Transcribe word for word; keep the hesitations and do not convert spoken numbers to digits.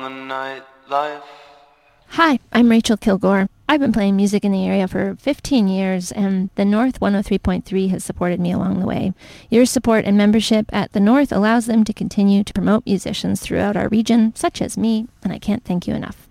Hi, I'm Rachel Kilgore. I've been playing music in the area for fifteen years, and the North one oh three point three has supported me along the way. Your support and membership at the North allows them to continue to promote musicians throughout our region, such as me, and I can't thank you enough.